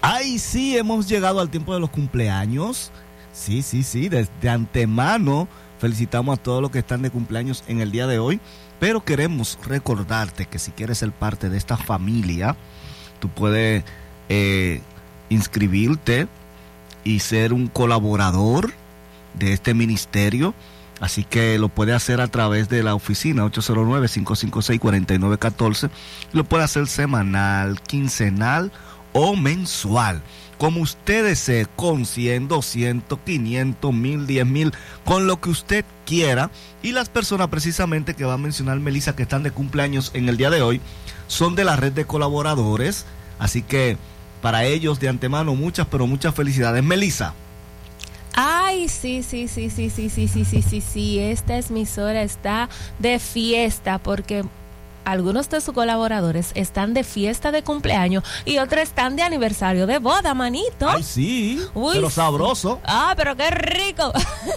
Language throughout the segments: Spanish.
Ay, sí, hemos llegado al tiempo de los cumpleaños. Sí, desde antemano felicitamos a todos los que están de cumpleaños en el día de hoy, pero queremos recordarte que si quieres ser parte de esta familia, tú puedes inscribirte y ser un colaborador de este ministerio. Así que lo puede hacer a través de la oficina 809-556-4914. Lo puede hacer semanal, quincenal o mensual, como usted desee, con 100, 200, 500, 1000, 10,000, con lo que usted quiera. Y las personas precisamente que va a mencionar Melissa, que están de cumpleaños en el día de hoy, son de la red de colaboradores. Así que para ellos de antemano muchas, pero muchas felicidades. Melissa. Ay, sí, esta emisora está de fiesta porque algunos de sus colaboradores están de fiesta de cumpleaños y otros están de aniversario de boda, manito. Ay, sí. Uy, pero sabroso. Ah, pero qué rico.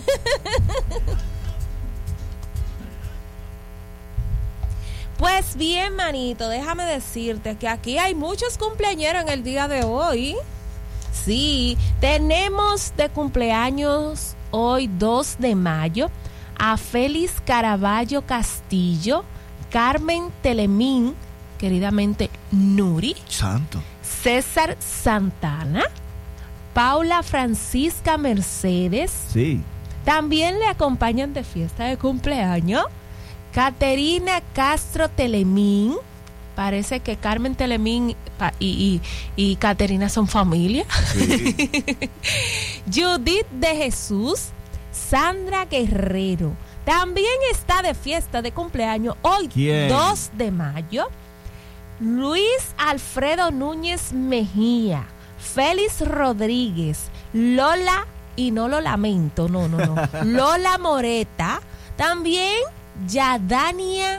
Pues bien, manito, déjame decirte que aquí hay muchos cumpleañeros en el día de hoy. Sí, tenemos de cumpleaños hoy 2 de mayo a Félix Caraballo Castillo, Carmen Telemín, queridamente Nuri, Santo, César Santana, Paula Francisca Mercedes. Sí. También le acompañan de fiesta de cumpleaños Caterina Castro Telemín. Parece que Carmen Telemín y Caterina son familia. Sí. Judith de Jesús, Sandra Guerrero. También está de fiesta de cumpleaños hoy, ¿quién? 2 de mayo. Luis Alfredo Núñez Mejía, Félix Rodríguez, Lola, y no lo lamento, no. Lola Moreta. También Yadanara.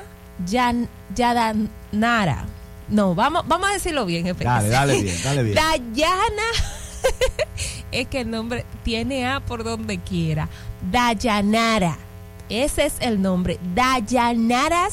No, vamos a decirlo bien, jefe. Dale bien. Dayana. Es que el nombre tiene A por donde quiera. Dayanara. Ese es el nombre. Dayanara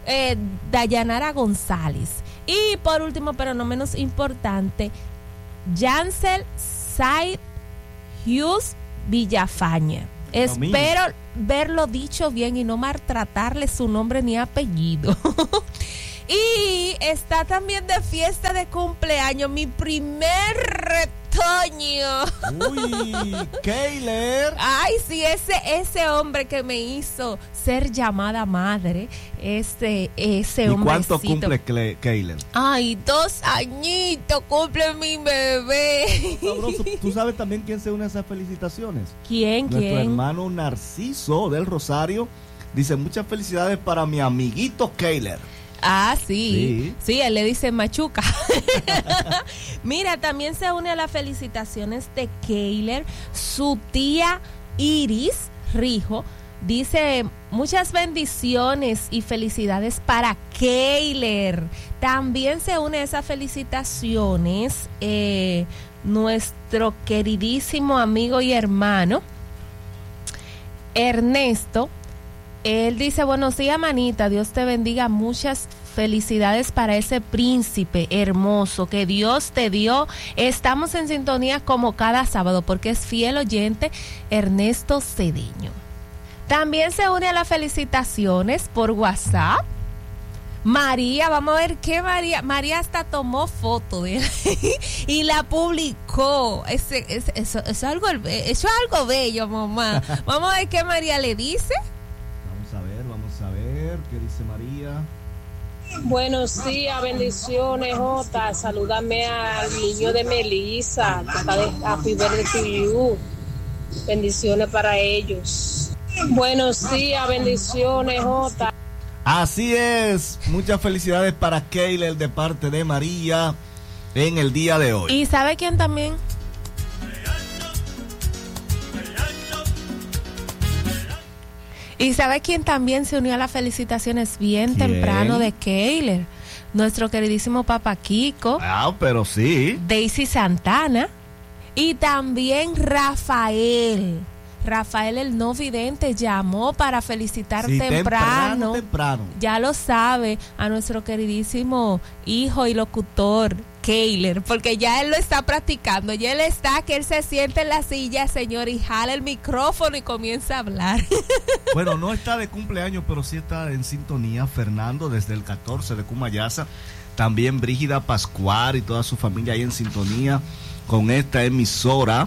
González. Y por último, pero no menos importante, Jansel Said Hughes Villafaña. Espero verlo dicho bien y no maltratarle su nombre ni apellido. Y está también de fiesta de cumpleaños mi primer retoño. Uy, Keiler. Ay, sí, ese hombre que me hizo ser llamada madre, ese hombrecito. ¿Y cuánto cumple Keiler? Ay, 2 añitos cumple mi bebé. Sabroso. ¿Tú sabes también quién se une a esas felicitaciones? ¿Quién? Nuestro hermano Narciso del Rosario dice: muchas felicidades para mi amiguito Keiler. Ah, sí, él le dice machuca. Mira, también se une a las felicitaciones de Keiler su tía Iris Rijo. Dice: muchas bendiciones y felicidades para Keiler. También se une a esas felicitaciones nuestro queridísimo amigo y hermano Ernesto. Él dice: buenos días, manita, Dios te bendiga, muchas felicidades para ese príncipe hermoso que Dios te dio. Estamos en sintonía como cada sábado porque es fiel oyente Ernesto Cedeño. También se une a las felicitaciones por WhatsApp María. Vamos a ver qué María hasta tomó foto de y la publicó. Eso es algo bello, mamá. Vamos a ver qué María le dice. Vamos a ver qué dice María. Buenos días, bendiciones, Jota. Salúdame al niño de Melissa, que está de Happy Birthday to you. Bendiciones para ellos. Buenos días, bendiciones, Jota. Así es, muchas felicidades para Keiler de parte de María en el día de hoy. ¿Y sabe quién también? ¿Y sabe quién también se unió a las felicitaciones bien temprano de Keiler? Nuestro queridísimo papá Kiko. Ah, pero sí. Daisy Santana. Y también Rafael. Rafael, el no vidente, llamó para felicitar temprano. Temprano. Ya lo sabe, a nuestro queridísimo hijo y locutor Keiler, porque ya él lo está practicando. Ya él está, que él se siente en la silla, señor, y jala el micrófono y comienza a hablar. Bueno, no está de cumpleaños, pero sí está en sintonía. Fernando desde el 14 de Cumayasa. También Brígida Pascual y toda su familia ahí en sintonía con esta emisora.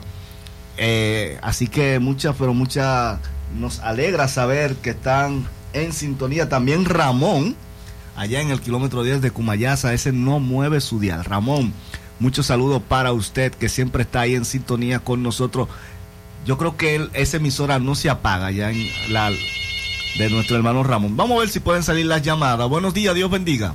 Así que muchas nos alegra saber que están en sintonía. También Ramón, allá en el kilómetro 10 de Cumayasa, ese no mueve su dial. Ramón, muchos saludos para usted que siempre está ahí en sintonía con nosotros. Yo creo que esa emisora no se apaga ya en la de nuestro hermano Ramón. Vamos a ver si pueden salir las llamadas. Buenos días, Dios bendiga.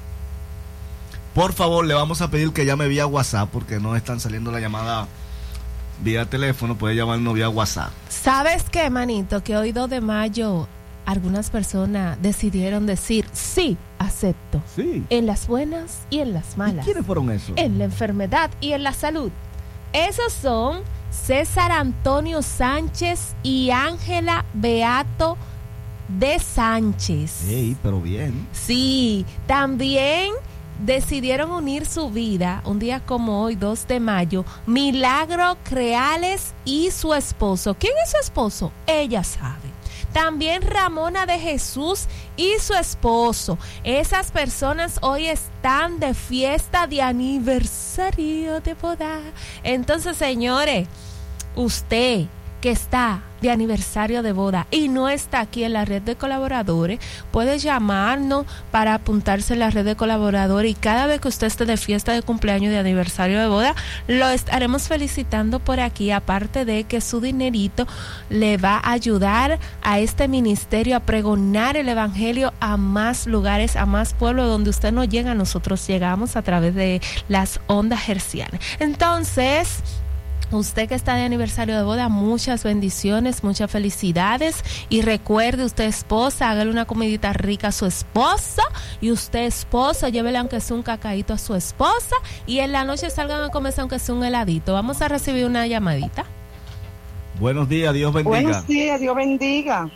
Por favor, le vamos a pedir que llame vía WhatsApp porque no están saliendo la llamada vía teléfono. Puede llamarnos vía WhatsApp. ¿Sabes qué, manito? Que hoy 2 de mayo algunas personas decidieron decir sí, acepto. Sí. En las buenas y en las malas. ¿Y quiénes fueron esos? En la enfermedad y en la salud. Esos son César Antonio Sánchez y Ángela Beato de Sánchez. Ey, pero bien. Sí, también decidieron unir su vida, un día como hoy, 2 de mayo, Milagro Creales y su esposo. ¿Quién es su esposo? Ella sabe. También Ramona de Jesús y su esposo. Esas personas hoy están de fiesta de aniversario de boda. Entonces, señores, usted que está de aniversario de boda y no está aquí en la red de colaboradores, puede llamarnos para apuntarse en la red de colaboradores, y cada vez que usted esté de fiesta de cumpleaños, de aniversario de boda, lo estaremos felicitando por aquí, aparte de que su dinerito le va a ayudar a este ministerio a pregonar el evangelio a más lugares, a más pueblos donde usted no llega. Nosotros llegamos a través de las ondas hercianas. Entonces, usted que está de aniversario de boda, muchas bendiciones, muchas felicidades, y recuerde, usted esposa, hágale una comidita rica a su esposa, y usted esposo, llévele aunque sea un cacaíto a su esposa, y en la noche salgan a comerse aunque sea un heladito. Vamos a recibir una llamadita. Buenos días, Dios bendiga. Buenos días, Dios bendiga.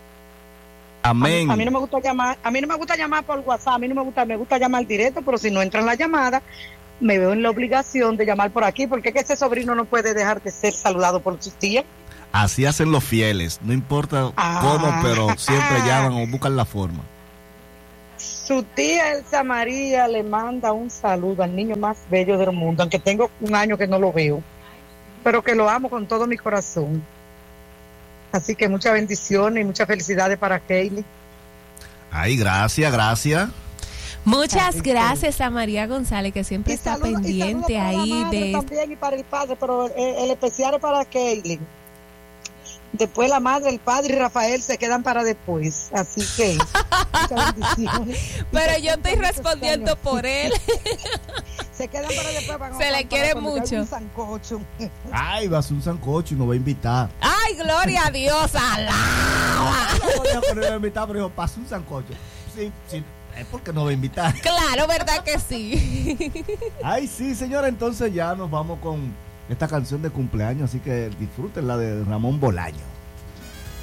Amén. A mí no me gusta llamar por WhatsApp, me gusta llamar directo, pero si no entra en la llamada, me veo en la obligación de llamar por aquí, porque es que ese sobrino no puede dejar de ser saludado por sus tías. Así hacen los fieles, no importa cómo, pero siempre llaman o buscan la forma. Su tía Elsa María le manda un saludo al niño más bello del mundo, aunque tengo un año que no lo veo, pero que lo amo con todo mi corazón. Así que muchas bendiciones y muchas felicidades para Kaylee. Ay, gracias. Muchas gracias a María González, que siempre está pendiente ahí de... También, y para el padre, pero el especial es para Kaylee. Después la madre, el padre y Rafael se quedan para después. Así que muchas bendiciones. Pero yo estoy respondiendo por él. Se quedan para después. Se le quiere mucho. Un sancocho. Ay, va a ser un sancocho y nos va a invitar. Ay, gloria a Dios, alaba. No va a invitar, pero pasa un sancocho. Sí. Es porque nos va a invitar. Claro, ¿verdad que sí? Ay, sí, señora, entonces ya nos vamos con esta canción de cumpleaños, así que disfruten la de Ramón Bolaño.